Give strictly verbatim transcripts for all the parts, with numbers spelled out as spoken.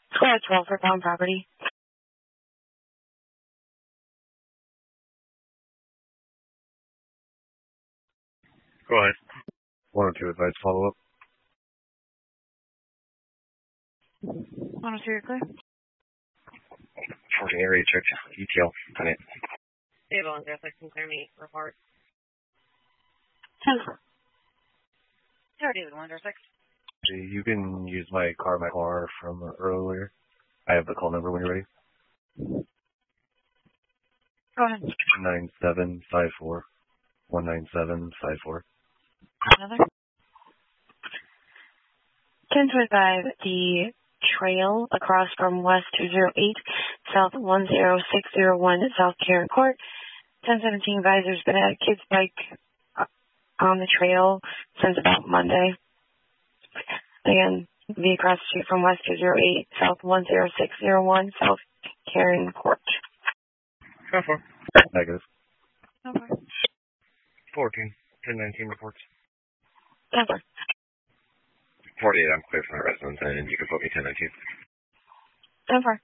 Square twelve for Pound Property. Go ahead. one oh two advice follow-up. one oh two, you're clear. Forcing area check. Detail. On it. Stable and Jeff, can clear me. Report. ten four. Tower David, one oh six. You can use my car, my car from earlier. I have the call number when you're ready. Go ahead. one nine seven five four. one nine seven five four. Another. ten twenty-five, the trail across from West two oh eight, South one oh six oh one, South Karen Court. ten seventeen, Visor's been at a kid's bike on the trail since about Monday. Again, be across the street from West two oh eight, South one oh six oh one, South Karen Court. ten four. Negative. ten four. fourteen. ten nineteen reports. ten four. forty-eight, I'm clear for my residence, and you can put me ten nineteen. ten four.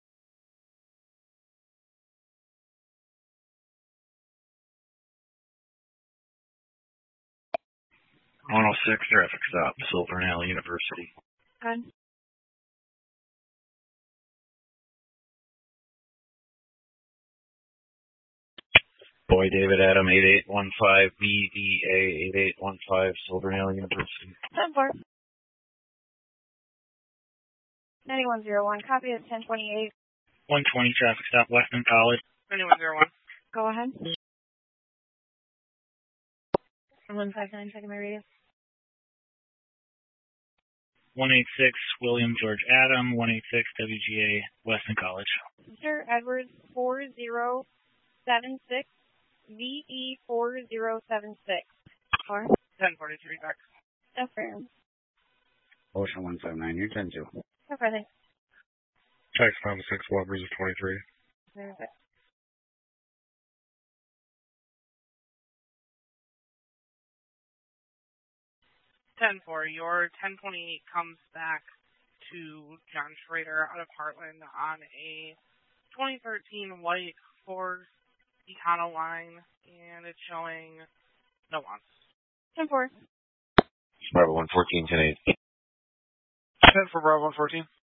one oh six, traffic stop, Silver Nail University. Good. Boy David Adam, eight eight one five, B D A eight eight one five, Silver Nail University. ten four. ninety-one oh one, copy is ten twenty-eight. one twenty, traffic stop, Weston College. ninety-one oh one. Go ahead. one five nine, checking my radius. one eighty-six, William George Adam, one eighty-six, W G A, Weston College. Mister Edwards, four zero seven six, V E four zero seven six. Four. ten forty-three, back. Affirm. Ocean one seven nine, you're ten two. Okay, thanks. Text five six, Walkers is twenty-three. There's it. ten four, your ten twenty-eight comes back to John Schrader out of Heartland on a twenty thirteen white Ford Econoline, and it's showing no wants. ten four. Bravo one fourteen, ten eight. ten for Bravo one fourteen.